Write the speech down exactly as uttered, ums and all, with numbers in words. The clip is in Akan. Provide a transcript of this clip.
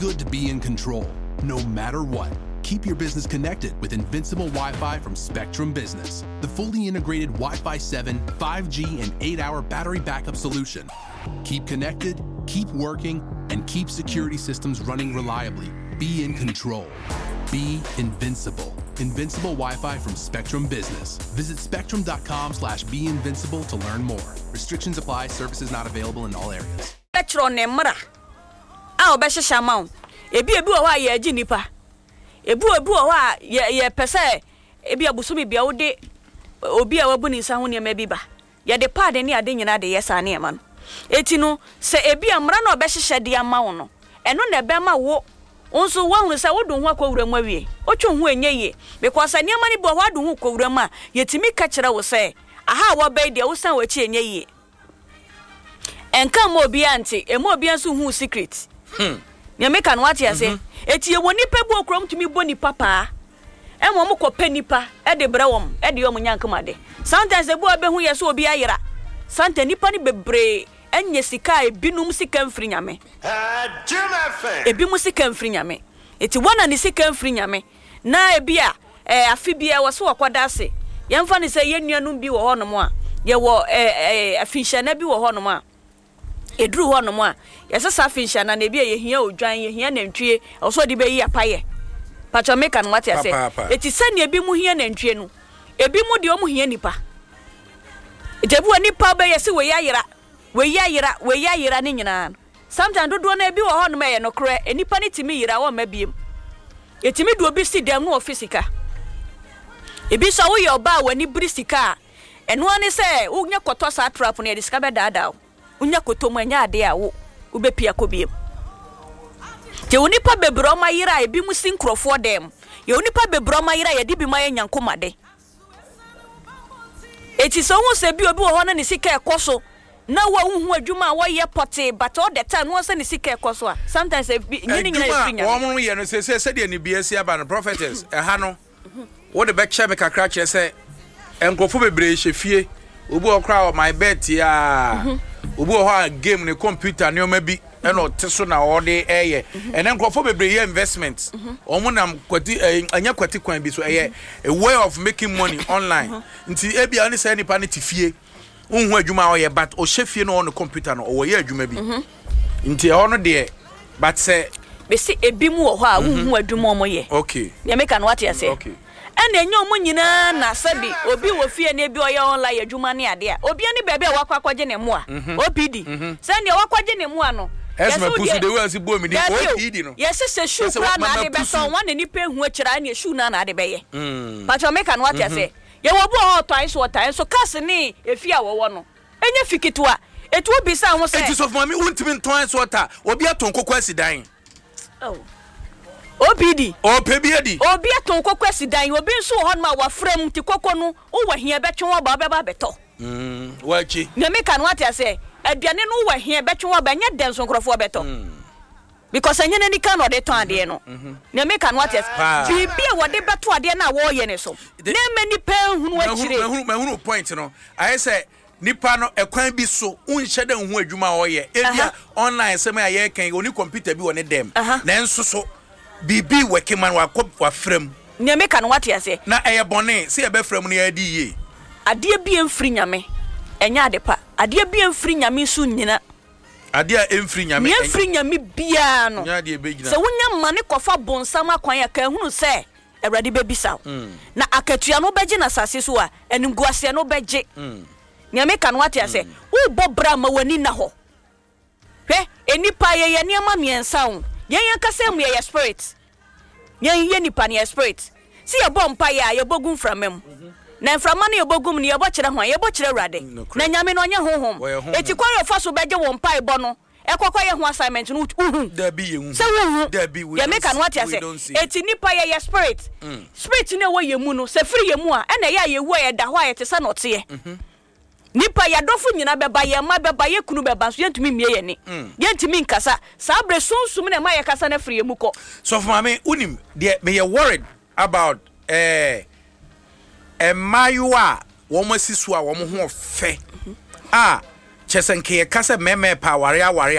Good to be in control, no matter what. Keep your business connected with Invincible Wi-Fi from Spectrum Business, the fully integrated Wi-Fi seven, five G, and eight hour battery backup solution. Keep connected, keep working, and keep security systems running reliably. Be in control. Be invincible. Invincible Wi-Fi from Spectrum Business. Visit spectrum.com slash be invincible to learn more. Restrictions apply. Services not available in all areas. Spectrum nemra. Ah, obesha shamau. Ebi ebi owa ye agi nipa. Ebu ebu owa ye ye pese ebi abusumi bia wo de obi a wabu ni nsa ho ne ma bi ba. Ye de pad ne ade nyina de yesa ne ma no. Eti no se ebi amra na obehye de ama wo no. Eno na be ma wo onso wo hu se wo do ho akwura mu awie. Otwe ho enye ye because ane ma ne bo ho do ho akwura mu a yetimi ka kire wo se aha wo be de wo san wo chi enye ye. Enka mo obi anti e mo obi anso hu secret. Hmm. Ya meka no ate ase. Eti ye woni pa bu okrom tumi bo ni papa. E mo mo kopa nipa e de bre wom e de yom nyankama de. Sometimes e bu obe hu ye so obi ayira. Santa nipa ni bebre enye sika e binum sika mfiri nyame. Ah, Juma e bi mu sika mfiri nyame. Eti wana ni sika mfiri nyame. Na e bia eh afi bia wo so wakwada ase. Ye mfa ni se ye nuanum bi wo honom a ye wo eh eh afinhya na bi wo honom a edru honom a yesesa afinhya na na bia ye hia odwan ye hia nantwie oso de be yi apaye. Pacho meka no wate ase. Eti se ne bi mu hia nantwie no. Ebi mu de o mu hia nipa. Ejebu nipa be yesi we yayira. We yayira, we yayira ni nyina. Sometimes dodo na ebi wo ho no me ye no kre, enipa ni timi yira wo mabiem. Etimi do obi si dem no ofisika. Ebi so wo ye oba wani brisika. Eno ani se unya koto sa trap no ye disika be daada. Unya koto mu anya ade a wo ubepia kobiem. Je onipa bebro ma yira ebi mu sinkrofo dem. Ye onipa bebro ma yira ye di bi ma ye nyankoma de. Eti so hu se bi obi wo ho na ni sika ekoso. Na wa hu adwuma wo ye pote but all the time no say ni sika ekoso a sometimes nyini nyina efinya wo mo ye no se se se de ni biasi aba no prophetess e ha no wo de be kye me kakra kye se enkofo bebre hyefie obi okra o my bet ya obi o ho game ne computer ne o ma bi e no teso na o de eye ene enkofo bebre ye investment o mo nam kwati anya kwati kwan bi so eye a way of making money online nti e bia ni say nipa ne tifie unhu adwuma o ye but o hyefie no on the computer no o ye adwuma bi nti e hono de but say be si ebi mu wo ho a unhu adwuma o mo ye okay ya meka no what you say okay ena enyo mo nyina na sabi obi wo fie na ebi o ye online adwuma ne ade a obi ani bebe a wakwa kwaje ne mu a O P D se ne wakwaje ne mu a no yes me pusu de we asi bo mi di O P D no yes se shoe kra na ade be so wan ne nipa hu akira na shoe na na ade be ye but o meka no what you say ye wo bu o twice o time so case ni efi a wo wo no enye fikitu a etu obi sa ho se enti so for me untimi twice water obi aton kokko asidan oh O P D o pe bi edi obi aton kokko asidan obi nso ho no ma wa frem ti kokko no wo wa hia betwe wo ba ba beto mm wa chi na me kan what you say aduane no wa hia betwe wo ba nya den so nkrofo beto because anya na ni kan no de ton ade no na me kan what you say bi bia wo de beto ade na wo ye ne so na mani pa hunu akire mahunu mahunu point no I say nipa no ekwan bi so unhye da hu adwuma wo ye ebia online se ma ye kan oni computer bi woni dem na enso so bibi working man wa kop wa frem na me kan what you say na eye bone se e be frem no ya di ye ade bi emfiri nyame enya ade pa ade bi emfiri nyame so nyina ade a emfiri nyame enya emfiri nyame bia no nya ade be gina se wonya mane kofa bonsam akwan ya kan hunu se Ewrade be bisa na akatua no beje na sase so a enguase no beje nya me kan what you say wo bobra ma wani na ho hwe enipa ye ye niam miensa wo yen yan kasa mu ye spirit yen ye nipa ne spirit si ye bompa ya ye bogum framem na mframa ne ye bogum ne ye bo kire ho ye bo kire Ewrade na nyame no nya honhom eti kware fa so beje wo mpa ibo no ekokwa ye ho assignment no uhu da bi ye hu se wo da bi we ye make an what you say eti nipa ye ye spirit spirit ne wo ye mu no se free ye mu a na ye ye wo ye da ho a ye te se no te ye nipa ya dofu nyina beba ye ma beba ye kunu beba so yentumi mie ye ni yentumi nkasa sa bre sunsum na ma ye kasa na free ye mu ko so for me unim de me ye worried about eh emayua wo mo sisu a wo mo ho fe ah chesenke ye kasa meme pa ware aware